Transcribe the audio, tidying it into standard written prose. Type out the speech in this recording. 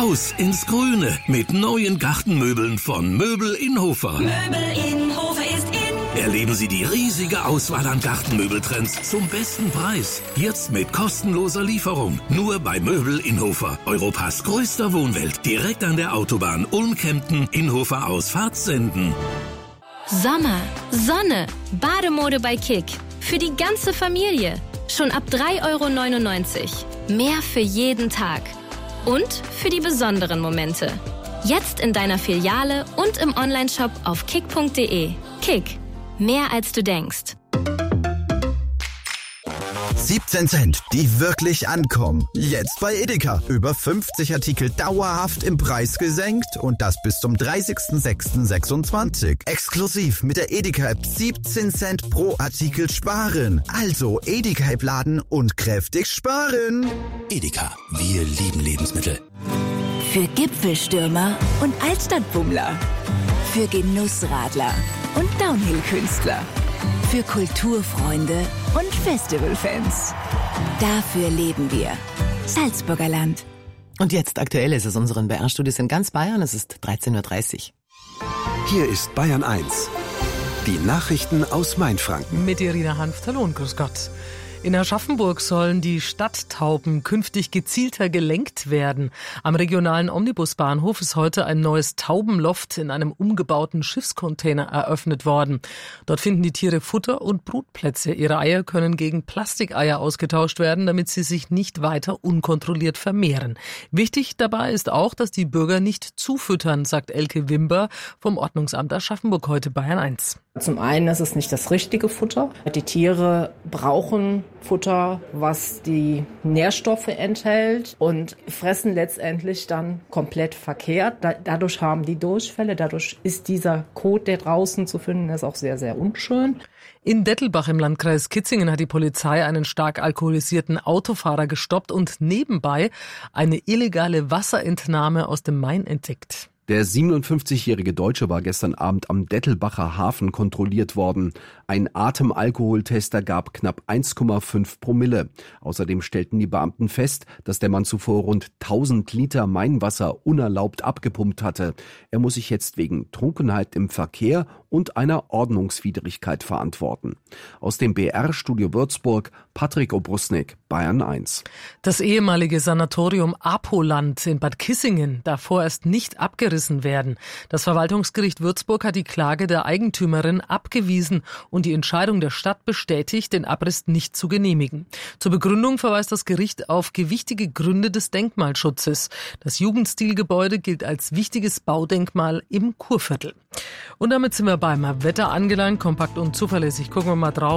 Raus ins Grüne mit neuen Gartenmöbeln von Möbel Inhofer. Möbel Inhofer ist in. Erleben Sie die riesige Auswahl an Gartenmöbeltrends zum besten Preis. Jetzt mit kostenloser Lieferung. Nur bei Möbel Inhofer. Europas größter Wohnwelt. Direkt an der Autobahn Ulm-Kempten, Inhofer aus Fahrtsenden. Sommer, Sonne, Bademode bei Kick. Für die ganze Familie. Schon ab 3,99 €. Mehr für jeden Tag. Und für die besonderen Momente. Jetzt in deiner Filiale und im Onlineshop auf kick.de. Kick. Mehr als du denkst. 17 Cent, die wirklich ankommen. Jetzt bei Edeka. Über 50 Artikel dauerhaft im Preis gesenkt und das bis zum 30.06.26. Exklusiv mit der Edeka-App 17 Cent pro Artikel sparen. Also Edeka-App laden und kräftig sparen. Edeka, wir lieben Lebensmittel. Für Gipfelstürmer und Altstadtbummler. Für Genussradler und Downhill-Künstler. Für Kulturfreunde und Festivalfans. Dafür leben wir. Salzburger Land. Und jetzt aktuell ist es unseren BR-Studios in ganz Bayern. Es ist 13:30 Uhr. Hier ist Bayern 1. Die Nachrichten aus Mainfranken. Mit Irina Hanft. Hallo und grüß Gott. In Aschaffenburg sollen die Stadttauben künftig gezielter gelenkt werden. Am regionalen Omnibusbahnhof ist heute ein neues Taubenloft in einem umgebauten Schiffscontainer eröffnet worden. Dort finden die Tiere Futter und Brutplätze. Ihre Eier können gegen Plastikeier ausgetauscht werden, damit sie sich nicht weiter unkontrolliert vermehren. Wichtig dabei ist auch, dass die Bürger nicht zufüttern, sagt Elke Wimber vom Ordnungsamt Aschaffenburg heute Bayern 1. Zum einen ist es nicht das richtige Futter. Die Tiere brauchen Futter, was die Nährstoffe enthält und fressen letztendlich dann komplett verkehrt. Dadurch haben die Durchfälle, dadurch ist dieser Kot, der draußen zu finden ist, auch sehr, sehr unschön. In Dettelbach im Landkreis Kitzingen hat die Polizei einen stark alkoholisierten Autofahrer gestoppt und nebenbei eine illegale Wasserentnahme aus dem Main entdeckt. Der 57-jährige Deutsche war gestern Abend am Dettelbacher Hafen kontrolliert worden. Ein Atemalkoholtester gab knapp 1,5 Promille. Außerdem stellten die Beamten fest, dass der Mann zuvor rund 1000 Liter Mainwasser unerlaubt abgepumpt hatte. Er muss sich jetzt wegen Trunkenheit im Verkehr und einer Ordnungswidrigkeit verantworten. Aus dem BR-Studio Würzburg, Patrick Obrusnik, Bayern 1. Das ehemalige Sanatorium Apoland in Bad Kissingen darf vorerst nicht abgerissen werden. Das Verwaltungsgericht Würzburg hat die Klage der Eigentümerin abgewiesen und die Entscheidung der Stadt bestätigt, den Abriss nicht zu genehmigen. Zur Begründung verweist das Gericht auf gewichtige Gründe des Denkmalschutzes. Das Jugendstilgebäude gilt als wichtiges Baudenkmal im Kurviertel. Und damit sind wir beim Wetter angelangt, kompakt und zuverlässig. Gucken wir mal drauf.